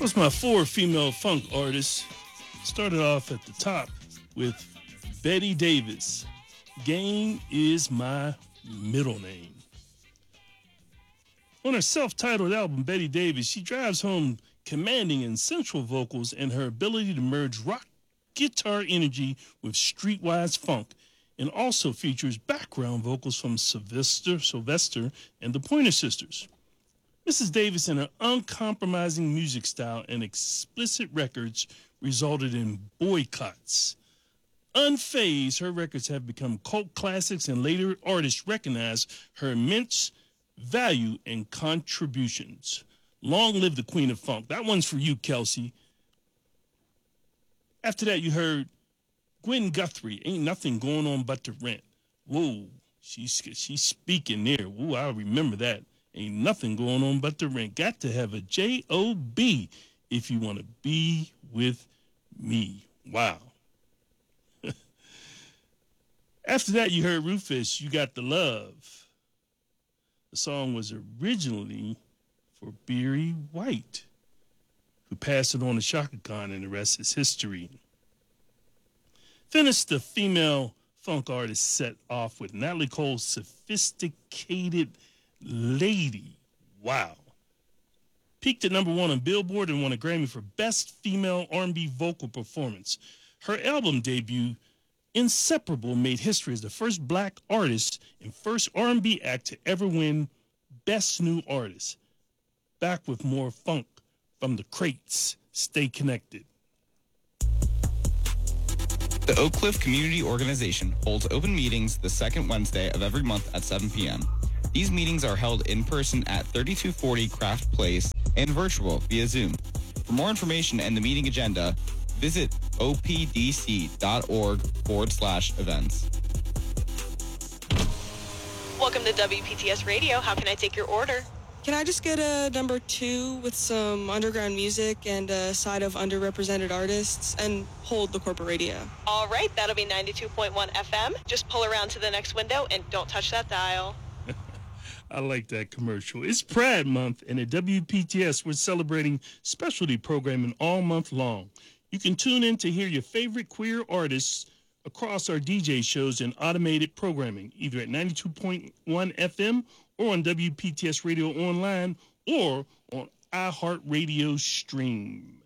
Was my four female funk artists. Started off at the top with Betty Davis. Game is my middle name. On her self-titled album, Betty Davis, she drives home commanding and sensual vocals and her ability to merge rock guitar energy with streetwise funk, and also features background vocals from Sylvester and the Pointer Sisters. Mrs. Davis and her uncompromising music style and explicit records resulted in boycotts. Unfazed, her records have become cult classics, and later artists recognize her immense value and contributions. Long live the Queen of Funk. That one's for you, Kelsey. After that, you heard Gwen Guthrie, Ain't Nothing Going On But the Rent. Whoa, she's speaking there. Whoa, I remember that. Ain't nothing going on but the rent. Got to have a J-O-B if you want to be with me. Wow. After that, you heard Rufus, You Got the Love. The song was originally for Barry White, who passed it on to Chaka Khan, and the rest is history. Finished the female funk artist set off with Natalie Cole's Sophisticated Lady. Wow. Peaked at number one on Billboard and won a Grammy for Best Female R&B Vocal Performance. Her album debut, Inseparable, made history as the first black artist and first R&B act to ever win Best New Artist. Back with more funk from the Crates. Stay connected. The Oak Cliff Community Organization holds open meetings the second Wednesday of every month at 7 p.m. These meetings are held in person at 3240 Craft Place and virtual via Zoom. For more information and the meeting agenda, visit opdc.org/events. Welcome to WPTS Radio. How can I take your order? Can I just get a number 2 with some underground music and a side of underrepresented artists, and hold the corporate radio? All right, that'll be 92.1 FM. Just pull around to the next window and don't touch that dial. I like that commercial. It's Pride Month, and at WPTS, we're celebrating specialty programming all month long. You can tune in to hear your favorite queer artists across our DJ shows and automated programming, either at 92.1 FM or on WPTS Radio Online or on iHeartRadio Stream.